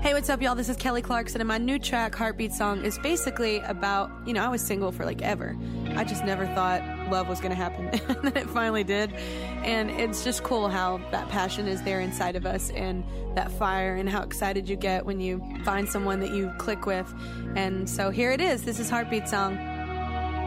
Hey, what's up, y'all? This is Kelly Clarkson, and my new track, Heartbeat Song, is basically about, I was single for ever. I just never thought love was going to happen, and then it finally did. And it's just cool how that passion is there inside of us, and that fire, and how excited you get when you find someone that you click with. And so here it is. This is Heartbeat Song.